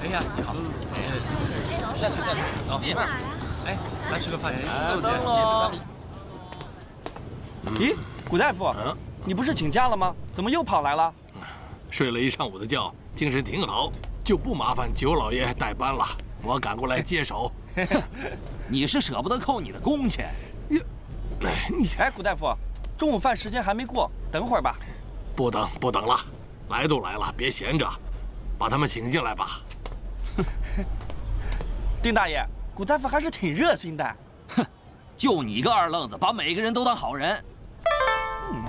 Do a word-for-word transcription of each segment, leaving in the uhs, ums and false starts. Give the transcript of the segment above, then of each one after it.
呀，你好。 再吃再吃， 走，别慢。哎，咱吃个饭。 灯笼。 咦，古大夫，你不是请假了吗？怎么又跑来了？ 睡了一上午的觉，精神挺好，就不麻烦九老爷代班了。我赶过来接手。 你是舍不得扣你的工钱？ 哎，你哎，古大夫，中午饭时间还没过，等会儿吧。 不等不等了，来都来了，别闲着，把他们请进来吧。 丁大爷，古大夫还是挺热心的。 哼，就你个二愣子，把每个人都当好人。 嗯、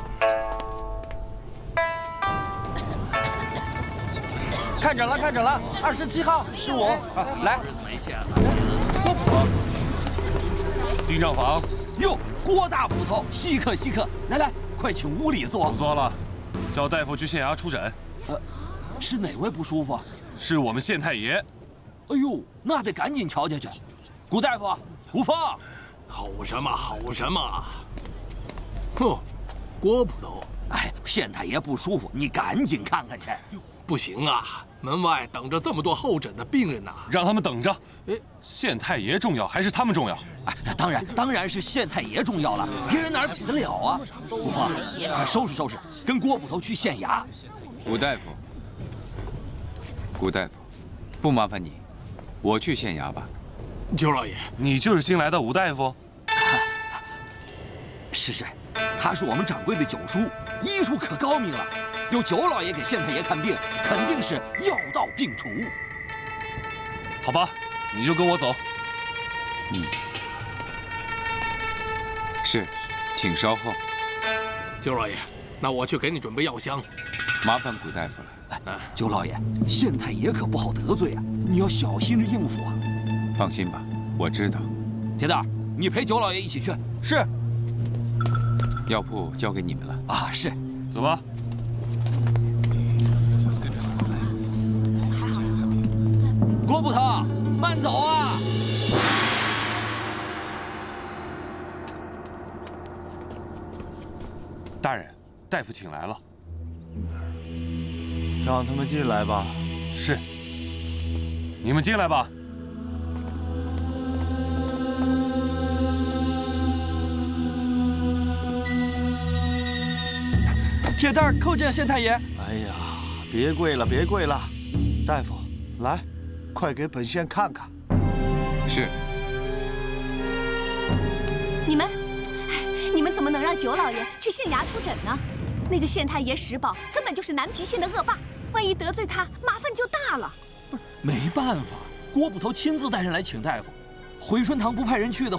看准了，看准了，二十七号是我。啊、来， 日子没见了。 郭捕头， 丁账房。 哟，郭大捕头，稀客稀客，来来，快请屋里坐。 不坐了，叫大夫去县衙出诊。 呃，是哪位不舒服？ 是我们县太爷。 哎呦，那得赶紧瞧瞧去。古大夫，古风， 吼什么吼什么？哼，郭捕头。 哎，县太爷不舒服，你赶紧看看去。 不行啊，门外等着这么多候诊的病人呢。 让他们等着。哎，县太爷重要还是他们重要？ 哎，当然当然是县太爷重要了，别人哪比得了啊！古风，快收拾收拾，跟郭捕头去县衙。 古大夫，古大夫，不麻烦你，我去县衙吧。 九老爷， 你就是新来的吴大夫？ 是是，他是我们掌柜的九叔，医术可高明了。有九老爷给县太爷看病，肯定是药到病除。 好吧，你就跟我走。 嗯，是，请稍后。 九老爷，那我去给你准备药箱。 麻烦古大夫了。 哎，九老爷，县太爷可不好得罪啊，你要小心着应付啊。 放心吧，我知道。 铁蛋，你陪九老爷一起去。 是。 药铺交给你们了。 啊，是。 走吧。 郭捕头，慢走啊！ 大人，大夫请来了。 让他们进来吧。 是。你们进来吧。 铁蛋叩见县太爷。 哎呀，别跪了，别跪了，大夫，来。快给本县看看。 是。 你们，哎，你们怎么能让九老爷去县衙出诊呢？那个县太爷石宝根本就是南皮县的恶霸，万一得罪他，麻烦就大了。 不是，没办法，郭捕头亲自带人来请大夫，回春堂不派人去的话。